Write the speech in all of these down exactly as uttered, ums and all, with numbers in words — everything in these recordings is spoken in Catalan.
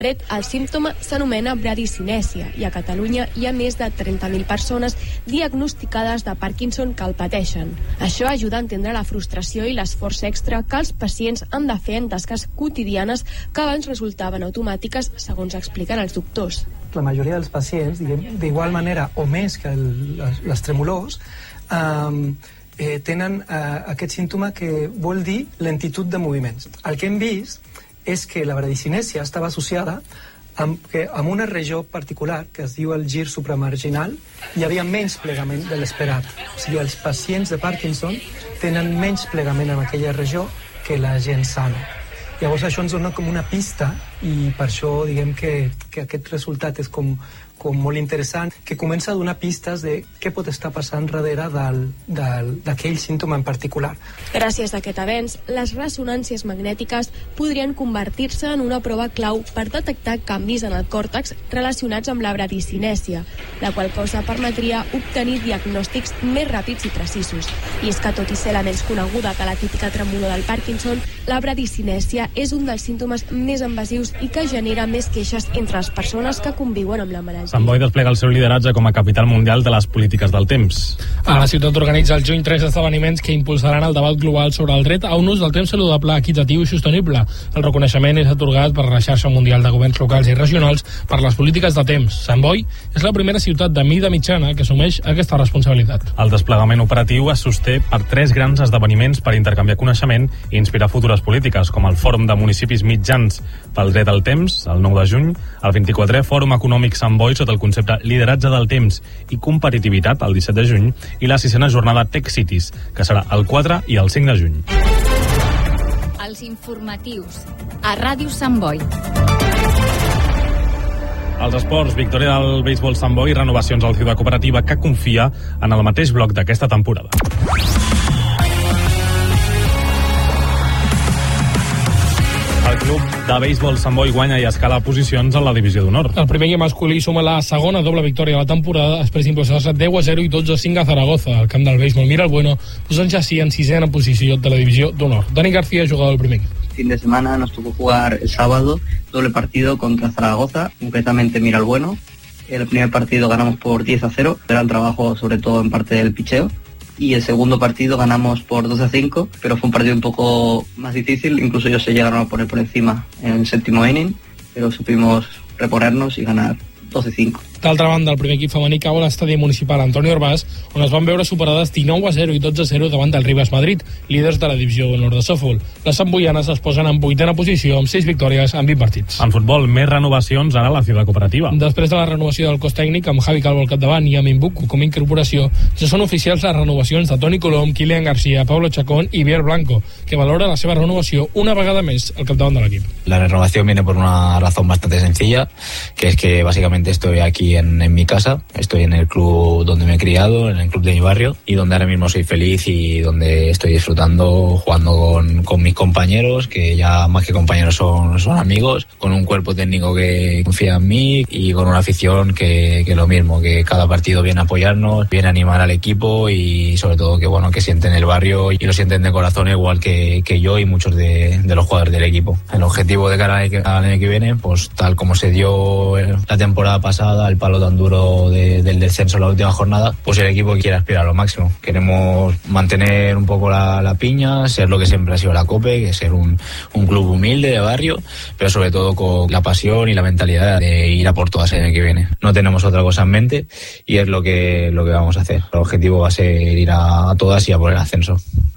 El símptoma s'anomena bradicinèsia i a Catalunya hi ha més de trenta mil persones diagnosticades de Parkinson que el pateixen. Això ajuda a entendre la frustració i l'esforç extra que els pacients han de fer en tasques quotidianes que abans resultaven automàtiques, segons expliquen els doctors. La majoria dels pacients, d'igual manera o més que el, les, les tremolors, eh, eh, tenen eh, aquest símptoma que vol dir lentitud de moviments. El que hem vist és que la bradicinèsia estava associada amb, que amb una regió particular que es diu el gir supramarginal hi havia menys plegament de l'esperat. O sigui, els pacients de Parkinson tenen menys plegament en aquella regió que la gent sana. Llavors això ens dona com una pista i per això diguem que, que aquest resultat és com, com molt interessant, que comença a donar pistes de què pot estar passant darrere d'aquell símptoma en particular. Gràcies a aquest avenç, les ressonàncies magnètiques podrien convertir-se en una prova clau per detectar canvis en el còrtex relacionats amb la bradicinèsia, la qual cosa permetria obtenir diagnòstics més ràpids i precisos. I és que tot i ser la menys coneguda que la típica tremolor del Parkinson, la bradicinèsia és un dels símptomes més invasius i que genera més queixes entre les persones que conviuen amb la malaltia. Sant Boi desplega el seu lideratge com a capital mundial de les polítiques del temps. A la ciutat organitza el juny tres esdeveniments que impulsaran el debat global sobre el dret a un ús del temps saludable, equitatiu i sostenible. El reconeixement és atorgat per la xarxa mundial de governs locals i regionals per les polítiques de temps. Sant Boi és la primera ciutat de mida mitjana que assumeix aquesta responsabilitat. El desplegament operatiu es sosté per tres grans esdeveniments per intercanviar coneixement i inspirar futures polítiques, com el Fòrum de Municipis Mitjans pel Dret al Temps, el nou de juny, el vint-i-quatrè Fòrum Econòmic Sant Boi sota el concepte Lideratge del Temps i Competitivitat, el disset de juny, i la sisena jornada Tech Cities, que serà el quatre i el cinc de juny. Els informatius a Ràdio Sant Boi. Els esports, victòria del béisbol Sant Boi i renovacions al Ciutat Cooperativa, que confia en el mateix bloc d'aquesta temporada. El club de béisbol Sant Boi guanya i escala posicions en la divisió d'honor. El primer equip masculí suma la segona doble victòria de la temporada després d'impulsar-se deu a zero i dotze a cinc a Zaragoza. El camp del béisbol Mira el Bueno posant ja sí en sisena posició de la divisió d'honor. Dani García, jugador del primer equip. Fin de semana nos tocó jugar el sábado doble partido contra Zaragoza, concretamente Mira el Bueno. El primer partido ganamos por diez a cero, gran trabajo sobre todo en parte del picheo. Y el segundo partido ganamos por doce a cinco, pero fue un partido un poco más difícil, incluso ellos se llegaron a poner por encima en el séptimo inning, pero supimos reponernos y ganar doce a cinco. D'altra banda, el primer equip femení cau a l'estadi municipal Antoni Orbàs, on es van veure superades dinou a zero i dotze a zero davant del Rivas Madrid, líders de la divisió d'honor de softball. Les samboianes es posen en vuitena posició amb sis victòries en vint partits. En futbol, més renovacions ara a la Ciutat Cooperativa. Després de la renovació del cos tècnic, amb Javi Calvo al capdavant i amb Imbuco com a incorporació, ja són oficials les renovacions de Toni Colom, Kilian García, Pablo Chacón i Biel Blanco, que valora la seva renovació una vegada més al capdavant de l'equip. La renovación viene por una razón bastante sencilla, que es que básicamente estoy aquí en, en mi casa. Estoy en el club donde me he criado, en el club de mi barrio, y donde ahora mismo soy feliz y donde estoy disfrutando jugando con, con mis compañeros, que ya más que compañeros son, son amigos, con un cuerpo técnico que confía en mí y con una afición que, que lo mismo, que cada partido viene a apoyarnos, viene a animar al equipo y sobre todo que bueno que sienten el barrio y lo sienten de corazón igual que, que yo y muchos de, de los jugadores del equipo. El objetivo de cara al año que viene, pues tal como se dio la temporada pasada, el palo tan duro De, del descenso en la última jornada, pues el equipo quiere aspirar a lo máximo. Queremos mantener un poco la, la piña, ser lo que siempre ha sido la COPE, que es ser un, un club humilde de barrio, pero sobre todo con la pasión y la mentalidad de ir a por todas el año que viene. No tenemos otra cosa en mente y es lo que, lo que vamos a hacer. El objetivo va a ser ir a, a todas y a por el ascenso.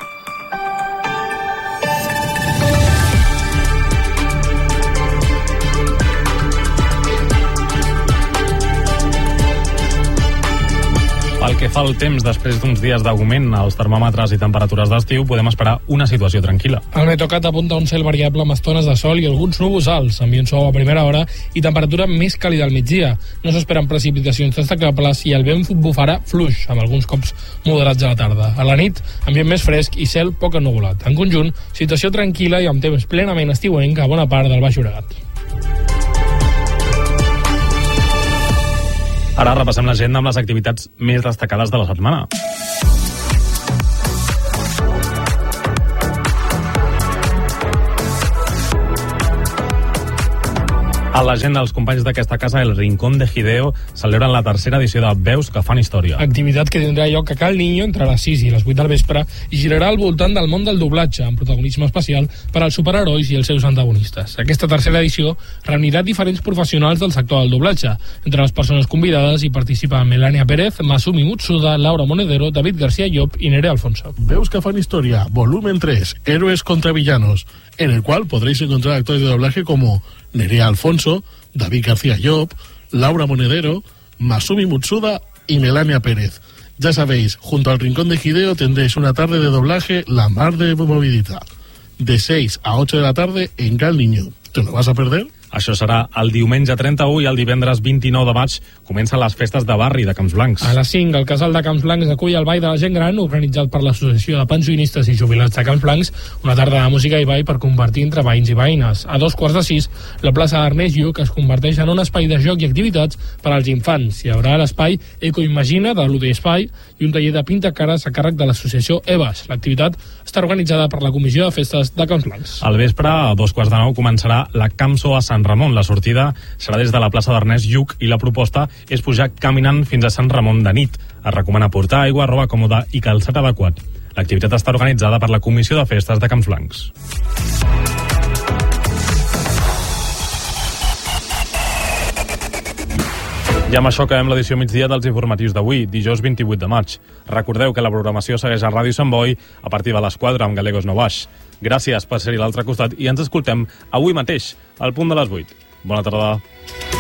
Pel que fa al temps, després d'uns dies d'augment als termòmetres i temperatures d'estiu, podem esperar una situació tranquil·la. El Meteocat apunta un cel variable amb estones de sol i alguns núvols alts, ambient suau a primera hora i temperatura més càlida al migdia. No s'esperen precipitacions destacables i el vent bufarà fluix, amb alguns cops moderats a la tarda. A la nit, ambient més fresc i cel poc ennuvolat. En conjunt, situació tranquil·la i amb temps plenament estiuenc a bona part del Baix Llobregat. Ara repassem l'agenda amb les activitats més destacades de la setmana. A l'agenda dels companys d'aquesta casa, el Rincón de Hideo, celebren la tercera edició de Veus que fan història. Activitat que tindrà lloc a Cal Niño entre les sis i les vuit del vespre i girarà al voltant del món del doblatge, amb protagonisme especial per als superherois i els seus antagonistes. Aquesta tercera edició reunirà diferents professionals del sector del doblatge. Entre les persones convidades hi participa Melania Pérez, Masumi Mutsuda, Laura Monedero, David García Llop y Nerea Alfonso. Veus que fan historia, volumen tres, Héroes contra Villanos, en el cual podréis encontrar actores de doblaje como Nerea Alfonso, David García Llop, Laura Monedero, Masumi Mutsuda y Melania Pérez. Ya sabéis, junto al Rincón de Hideo tendréis una tarde de doblaje la mar de movidita. De seis a ocho de la tarde en Cal Niño. ¿Te lo vas a perder? Això serà el diumenge trenta-u i el divendres vint-i-nou de maig comencen les festes de barri de Camps Blancs. A les cinc, el casal de Camps Blancs acull el Ball de la Gent Gran, organitzat per l'Associació de Pensionistes i Jubilats de Camps Blancs, una tarda de música i ball per compartir entre veïns i veïnes. A dos quarts de sis, la plaça d'Ernest Lluc es converteix en un espai de joc i activitats per als infants. Hi haurà l'espai Ecoimagina de l'U D Espai i un taller de pintacares a càrrec de l'associació EVAS. L'activitat està organitzada per la Comissió de Festes de Camps Blancs. Al vespre, a dos quarts de nou, començarà la Camso a Sant Ramon. La sortida serà des de la plaça d'Ernest Lluc i la proposta és pujar caminant fins a Sant Ramon de nit. Es recomana portar aigua, roba còmoda i calçat adequat. L'activitat està organitzada per la Comissió de Festes de Camps Blancs. I amb això acabem l'edició migdia dels informatius d'avui, dijous vint-i-vuit de maig. Recordeu que la programació segueix a Ràdio Sant Boi a partir de les quatre amb Galegos No Baix. Gràcies per ser-hi a l'altre costat i ens escoltem avui mateix, al punt de les vuit. Bona tarda.